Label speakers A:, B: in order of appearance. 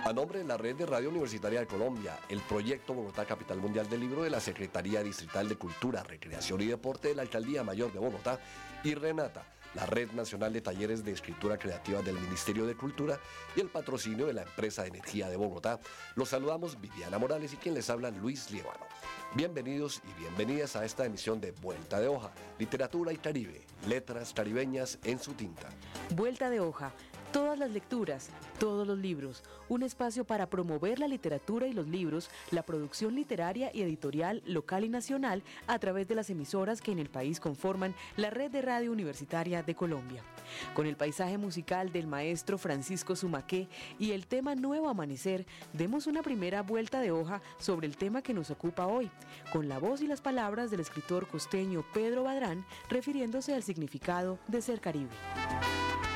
A: A nombre de la Red de Radio Universitaria de Colombia, el proyecto Bogotá Capital Mundial del Libro de la Secretaría Distrital de Cultura, Recreación y Deporte de la Alcaldía Mayor de Bogotá y Renata, la Red Nacional de Talleres de Escritura Creativa del Ministerio de Cultura y el patrocinio de la Empresa de Energía de Bogotá, los saludamos Viviana Morales y quien les habla Luis Liévano. Bienvenidos y bienvenidas a esta emisión de Vuelta de Hoja, Literatura y Caribe, letras caribeñas en su tinta.
B: Vuelta de Hoja. Todas las lecturas, todos los libros, un espacio para promover la literatura y los libros, la producción literaria y editorial local y nacional a través de las emisoras que en el país conforman la Red de Radio Universitaria de Colombia. Con el paisaje musical del maestro Francisco Zumaqué y el tema Nuevo Amanecer, demos una primera vuelta de hoja sobre el tema que nos ocupa hoy, con la voz y las palabras del escritor costeño Pedro Badrán, refiriéndose al significado de ser Caribe.